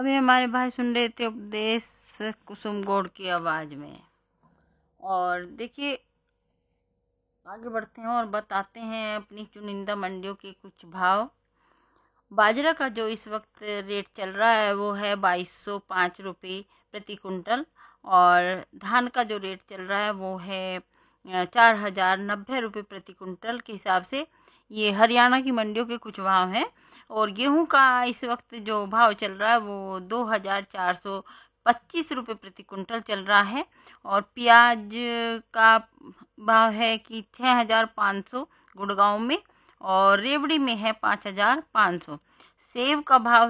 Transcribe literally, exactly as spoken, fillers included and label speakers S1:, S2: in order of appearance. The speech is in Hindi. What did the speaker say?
S1: अभी हमारे भाई सुन रहे थे उपदेश कुसुम गौड़ की आवाज़ में। और देखिए, आगे बढ़ते हैं और बताते हैं अपनी चुनिंदा मंडियों के कुछ भाव। बाजरा का जो इस वक्त रेट चल रहा है वो है बाईस सौ पाँच रुपये प्रति कुंटल। और धान का जो रेट चल रहा है वो है चार हजार नब्बे रुपये प्रति कुंटल के हिसाब से। ये हरियाणा की मंडियों के कुछ भाव हैं। और गेहूं का इस वक्त जो भाव चल रहा है वो दो हजार चार सौ पच्चीस रुपये प्रति कुंटल चल रहा है। और प्याज का भाव है कि छः हजार पाँच सौ गुड़गांव में, और रेवड़ी में है पाँच हजार पाँच सौ। सेब का भाव